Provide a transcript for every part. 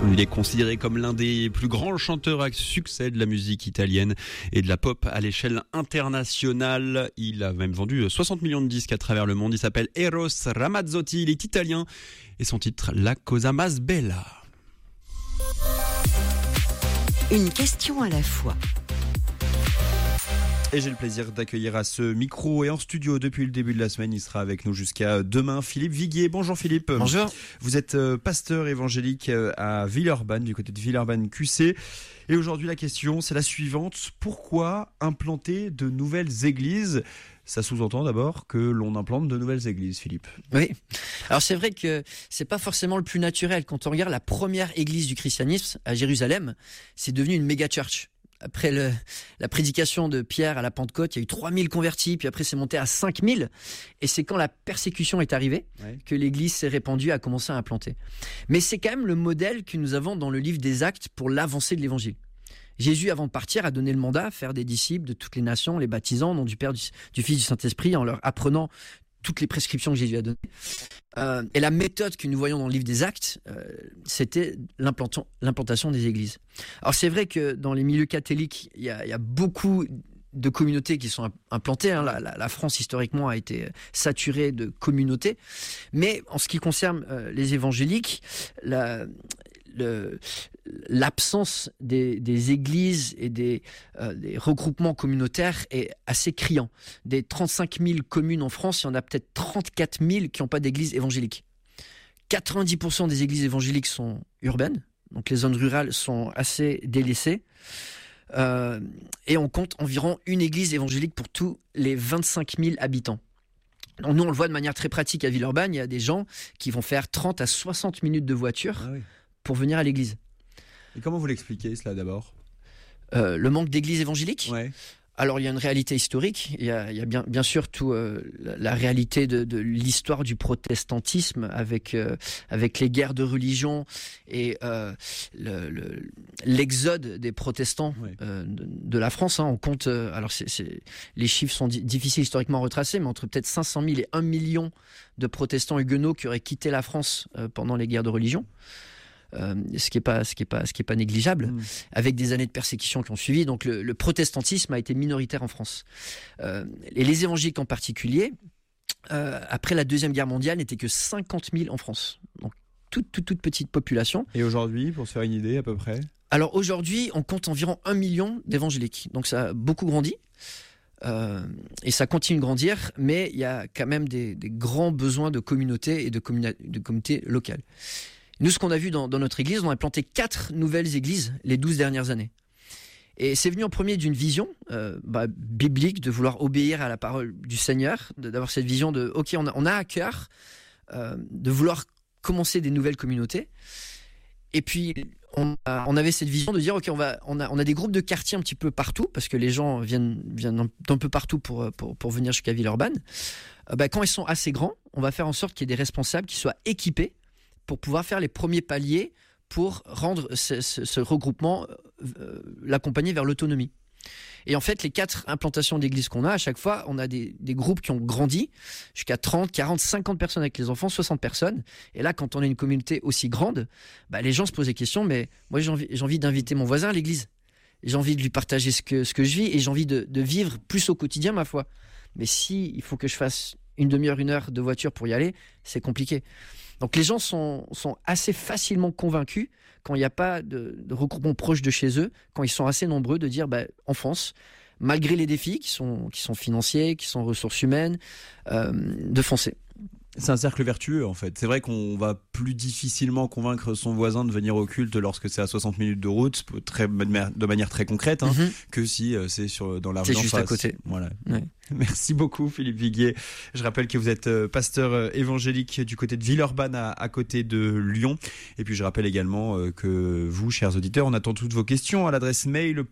Il est considéré comme l'un des plus grands chanteurs à succès de la musique italienne et de la pop à l'échelle internationale. Il a même vendu 60 millions de disques à travers le monde. Il s'appelle Eros Ramazzotti, il est italien et son titre La Cosa Mas Bella. Une question à la fois. Et j'ai le plaisir d'accueillir à ce micro et en studio depuis le début de la semaine. Il sera avec nous jusqu'à demain, Philippe Viguier. Bonjour Philippe. Bonjour. Vous êtes pasteur évangélique à Villeurbanne, du côté de Villeurbanne-QC. Et aujourd'hui, la question, c'est la suivante. Pourquoi implanter de nouvelles églises ? Ça sous-entend d'abord que l'on implante de nouvelles églises, Philippe. Oui. Alors c'est vrai que c'est pas forcément le plus naturel. Quand on regarde la première église du christianisme à Jérusalem, c'est devenu une méga church. Après la prédication de Pierre à la Pentecôte, il y a eu 3000 convertis, puis après c'est monté à 5000. Et c'est quand la persécution est arrivée que l'église s'est répandue, a commencé à implanter. Mais c'est quand même le modèle que nous avons dans le livre des Actes pour l'avancée de l'évangile. Jésus, avant de partir, a donné le mandat à faire des disciples de toutes les nations, les baptisant au nom du Père, du Fils, du Saint-Esprit, en leur apprenant toutes les prescriptions que Jésus a données. Et la méthode que nous voyons dans le livre des Actes, c'était l'implantation des églises. Alors c'est vrai que dans les milieux catholiques, il y a beaucoup de communautés qui sont implantées. La France, historiquement, a été saturée de communautés. Mais en ce qui concerne les évangéliques, l'absence des églises et des regroupements communautaires est assez criant. Des 35 000 communes en France, il y en a peut-être 34 000 qui n'ont pas d'église évangélique. 90% des églises évangéliques sont urbaines, donc les zones rurales sont assez délaissées. Et on compte environ une église évangélique pour tous les 25 000 habitants. Donc nous, on le voit de manière très pratique à Villeurbanne, il y a des gens qui vont faire 30 à 60 minutes de voiture pour venir à l'église. Et comment vous l'expliquez, cela, d'abord ? Le manque d'églises évangéliques ? Ouais. Alors, il y a une réalité historique. Il y a bien sûr tout la réalité de l'histoire du protestantisme avec les guerres de religion et l'exode des protestants de la France. On compte, alors les chiffres sont difficiles historiquement à retracer, mais entre peut-être 500 000 et 1 million de protestants huguenots qui auraient quitté la France pendant les guerres de religion. Ce qui est pas négligeable, avec des années de persécution qui ont suivi. Donc le protestantisme a été minoritaire en France. Et les évangéliques en particulier, après la Deuxième Guerre mondiale, n'étaient que 50 000 en France. Donc toute petite population. Et aujourd'hui, pour se faire une idée à peu près ? Alors aujourd'hui, on compte environ 1 million d'évangéliques. Donc ça a beaucoup grandi. Et ça continue de grandir, mais il y a quand même des grands besoins de communautés et de communautés locales. Nous, ce qu'on a vu dans notre église, on a planté 4 nouvelles églises les 12 dernières années. Et c'est venu en premier d'une vision biblique, de vouloir obéir à la parole du Seigneur, d'avoir cette vision de, ok, on a à cœur de vouloir commencer des nouvelles communautés. Et puis, on avait cette vision de dire, ok, on a des groupes de quartiers un petit peu partout, parce que les gens viennent d'un peu partout pour venir jusqu'à Villeurbanne. Quand ils sont assez grands, on va faire en sorte qu'il y ait des responsables qui soient équipés pour pouvoir faire les premiers paliers pour rendre ce regroupement, l'accompagner vers l'autonomie. Et en fait, les 4 implantations d'églises qu'on a, à chaque fois, on a des groupes qui ont grandi jusqu'à 30, 40, 50 personnes avec les enfants, 60 personnes. Et là, quand on a une communauté aussi grande, les gens se posent des questions, mais moi j'ai envie d'inviter mon voisin à l'église. J'ai envie de lui partager ce que je vis et j'ai envie de vivre plus au quotidien ma foi. Mais si il faut que je fasse une demi-heure, 1 heure de voiture pour y aller, c'est compliqué. Donc les gens sont assez facilement convaincus quand il n'y a pas de regroupement proche de chez eux, quand ils sont assez nombreux, de dire en France, malgré les défis qui sont financiers, qui sont ressources humaines, de foncer. C'est un cercle vertueux en fait. C'est vrai qu'on va plus difficilement convaincre son voisin de venir au culte lorsque c'est à 60 minutes de route, de manière très concrète, que si c'est dans la rue d'en face. C'est juste à côté. Voilà. Ouais. Merci beaucoup Philippe Viguier. Je rappelle que vous êtes pasteur évangélique du côté de Villeurbanne à côté de Lyon. Et puis je rappelle également que vous, chers auditeurs, on attend toutes vos questions à l'adresse mail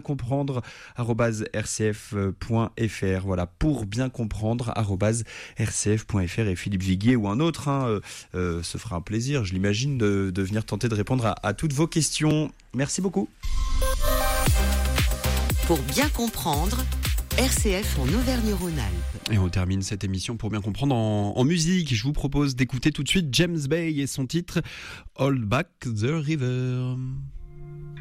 pourbiencomprendre@rcf.fr. Voilà, pourbiencomprendre@rcf.fr. Et Philippe Viguier ou un autre se fera un plaisir, je l'imagine, de venir tenter de répondre à toutes vos questions. Merci beaucoup. Pour bien comprendre, RCF en Auvergne-Rhône-Alpes. Et on termine cette émission pour bien comprendre en musique. Je vous propose d'écouter tout de suite James Bay et son titre Hold Back the River.